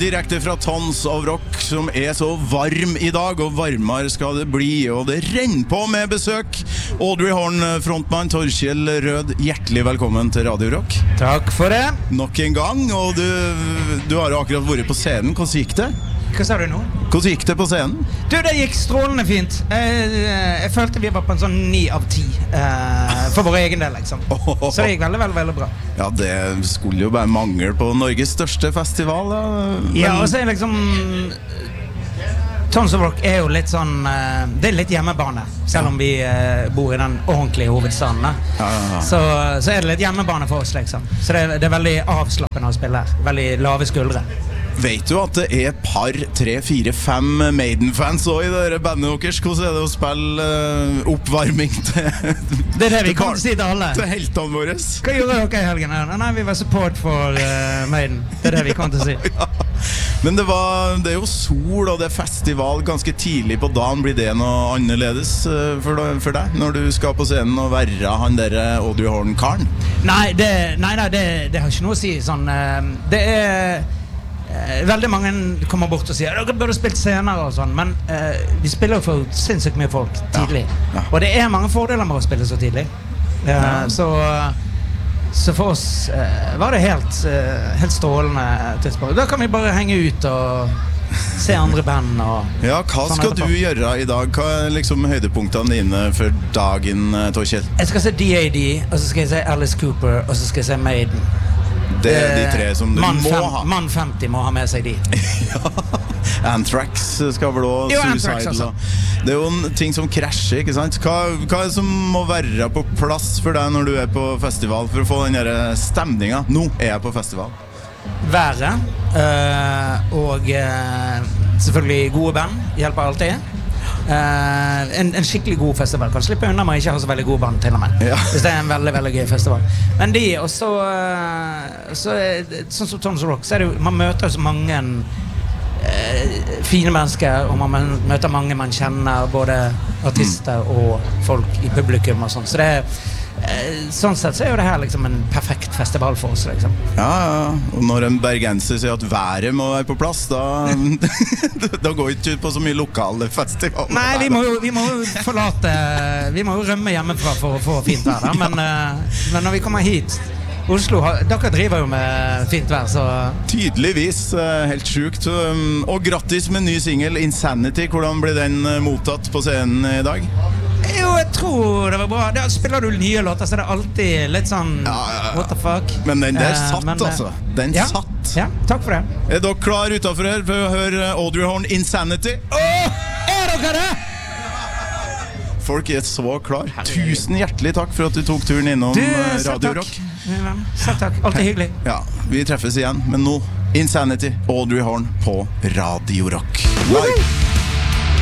direkte fra Tons of Rock, som så varm I dag, og varmere skal det bli, og det renner på med besøk. Audrey Horn, frontmann Torkjell Rød, hjertelig velkommen til Radio Rock. Takk for det. Nok en gang, og du har jo akkurat vært på scenen. Hvordan gikk det? Hva sa du nå? Hvordan gikk det på scenen? Du, det gikk strålende fint. Jeg følte vi var på en sånn 9 av 10 for vår egen del, liksom. Så det gikk veldig, veldig, veldig bra. Ja, det skulle jo bare mangle på Norges største festival, da. Men... Ja, og så liksom... Tons of Rock jo litt sånn... det litt hjemmebane, selv om vi bor I den ordentlige hovedstaden. Så det litt hjemmebane for oss, liksom. Så det veldig avslappende å spille her. Veldig lave skuldre. Vet du at det et par, 3, 4, 5 Maiden-fans også I det bandet deres? Hvordan det å spille oppvarming til... Det det vi kan si til alle. Til heltene våre. Hva gjorde dere I helgen? Nei, vi var support for Maiden. Det vi kan til å si. Ja. Men det jo sol, og det festival ganske tidlig på dagen. Blir det noe annerledes for deg? Når du skal på scenen og være han der Audrey Horn-karen? Nei, det har ikke noe å si. Sånn, det veldig mange kommer bort og sier dere burde spilt senere og sånn, men vi spiller jo for sinnssykt mye folk tidlig. Ja. Og det mange fordeler med å spille så tidlig. Så for oss var det helt strålende tidspunkt. Da kan vi bare henge ut og se andre band og ja, hva skal du gjøre I dag? Hva liksom høydepunktene dine for dagen, Torkjell? Jeg skal se DAD, og så skal jeg se Alice Cooper, og så skal jeg se Maiden. Det de 3 som du må ha. Mann 50 må ha med seg de. Ja, Anthrax skal vel også, Suicide altså. Det jo en ting som krasjer, ikke sant? Hva det som må være på plass for deg når du på festival for å få den der stemningen? Nå jeg på festival. Været og selvfølgelig gode band hjelper alltid. En skikkelig god festival kan slippe unna med ikke ha så veldig god band til og med hvis det en veldig, veldig gøy festival men de også sånn som Tons of Rock så det jo, man møter så mange fine mennesker og man møter mange man kjenner både artister og folk I publikum og sånn så det sånn sett så jo det her liksom en perfekt festival for oss liksom. Ja, og når en bergenser sier at været må være på plass da går ikke ut på så mye lokale festivaler. Nei, vi må forlate vi må rømme hjemmefra for å få fint vær da. Men når vi kommer hit Oslo, dere driver jo med fint vær så... Tydeligvis, helt sjukt og grattis med ny single Insanity, hvordan ble den mottatt på scenen I dag? Jo, jeg tror det var bra. Da spiller du nye låter, så det alltid litt sånn what the fuck. Men den der satt, altså. Den satt. Ja, takk for det. Dere klar utenfor her for å høre Audrey Horn Insanity? Dere det? Folk så klar. Tusen hjertelig takk for at du tok turen innom Radio Rock. Selv takk. Alltid hyggelig. Ja, vi treffes igjen. Men nå, Insanity, Audrey Horn på Radio Rock. Live!